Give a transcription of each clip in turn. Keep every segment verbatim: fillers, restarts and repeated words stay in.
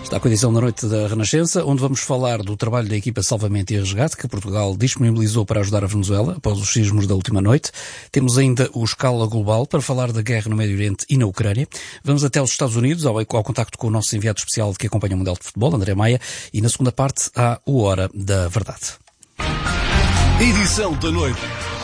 Está com a edição da Noite da Renascença, onde vamos falar do trabalho da equipa Salvamento e Resgate que Portugal disponibilizou para ajudar a Venezuela após os sismos da última noite. Temos ainda o Escala Global para falar da guerra no Médio Oriente e na Ucrânia. Vamos até aos Estados Unidos, ao, ao contacto com o nosso enviado especial que acompanha o Mundial de Futebol, André Maia, e na segunda parte há o Hora da Verdade. Edição da Noite.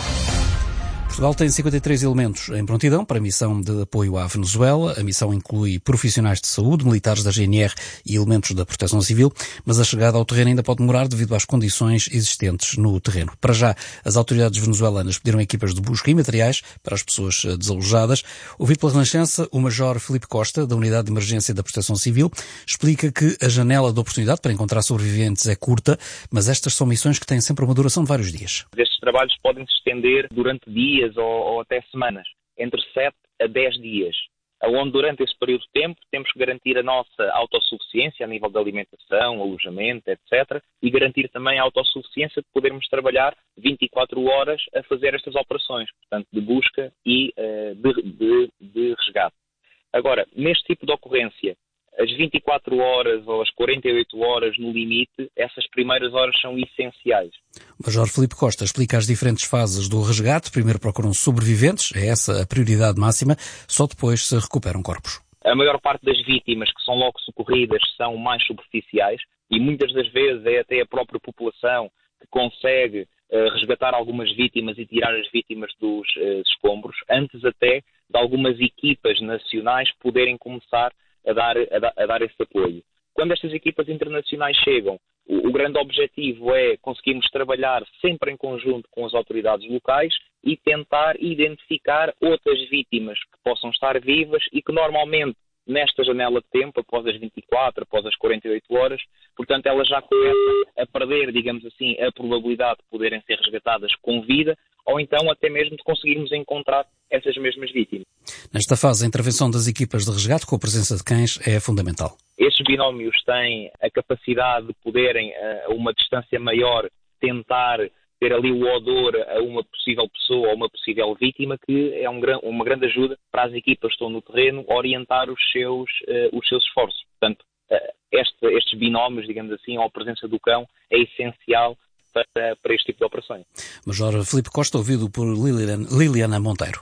Portugal tem cinquenta e três elementos em prontidão para a missão de apoio à Venezuela. A missão inclui profissionais de saúde, militares da G N R e elementos da Proteção Civil, mas a chegada ao terreno ainda pode demorar devido às condições existentes no terreno. Para já, as autoridades venezuelanas pediram equipas de busca e materiais para as pessoas desalojadas. Ouvido pela Renascença, o Major Filipe Costa, da Unidade de Emergência da Proteção Civil, explica que a janela de oportunidade para encontrar sobreviventes é curta, mas estas são missões que têm sempre uma duração de vários dias. Estes trabalhos podem se estender durante dias ou, ou até semanas, entre sete a dez dias, onde durante esse período de tempo temos que garantir a nossa autossuficiência a nível de alimentação, alojamento, etcétera, e garantir também a autossuficiência de podermos trabalhar vinte e quatro horas a fazer estas operações, portanto, de busca e uh, de, de, de resgate. Agora, neste tipo de ocorrência, as vinte e quatro horas ou as quarenta e oito horas no limite, essas primeiras horas são essenciais. O Major Filipe Costa explica as diferentes fases do resgate. Primeiro procuram sobreviventes, é essa a prioridade máxima, só depois se recuperam corpos. A maior parte das vítimas que são logo socorridas são mais superficiais e muitas das vezes é até a própria população que consegue uh, resgatar algumas vítimas e tirar as vítimas dos uh, escombros, antes até de algumas equipas nacionais poderem começar A dar, a, dar, a dar esse apoio. Quando estas equipas internacionais chegam, o, o grande objetivo é conseguirmos trabalhar sempre em conjunto com as autoridades locais e tentar identificar outras vítimas que possam estar vivas e que normalmente nesta janela de tempo, após as vinte e quatro, após as quarenta e oito horas, portanto elas já começam a perder, digamos assim, a probabilidade de poderem ser resgatadas com vida, ou então até mesmo de conseguirmos encontrar essas mesmas vítimas. Nesta fase, a intervenção das equipas de resgate com a presença de cães é fundamental. Estes binómios têm a capacidade de poderem, a uma distância maior, tentar ter ali o odor a uma possível pessoa ou uma possível vítima, que é um, uma grande ajuda para as equipas que estão no terreno orientar os seus, uh, os seus esforços. Portanto, uh, este, estes binómios, digamos assim, ou a presença do cão é essencial para, para este tipo de operações. Major Filipe Costa, ouvido por Liliana, Liliana Monteiro.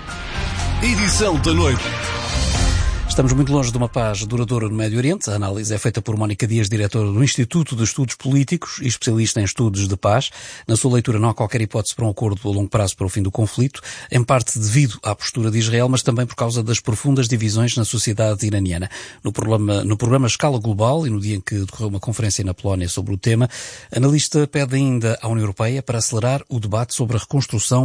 Edição da Noite. Estamos muito longe de uma paz duradoura no Médio Oriente. A análise é feita por Mónica Dias, diretora do Instituto de Estudos Políticos e especialista em estudos de paz. Na sua leitura não há qualquer hipótese para um acordo a longo prazo para o fim do conflito, em parte devido à postura de Israel, mas também por causa das profundas divisões na sociedade iraniana. No programa, no programa Escala Global e no dia em que decorreu uma conferência na Polónia sobre o tema, a analista pede ainda à União Europeia para acelerar o debate sobre a reconstrução